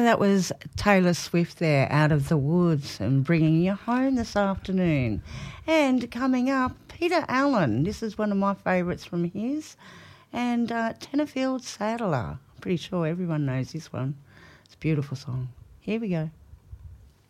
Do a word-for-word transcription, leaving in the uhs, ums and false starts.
that was Taylor Swift there, Out of the Woods, and bringing you home this afternoon. And coming up, Peter Allen. This is one of my favourites from his. And uh, Tenterfield Saddler. Pretty sure everyone knows this one. It's a beautiful song. Here we go.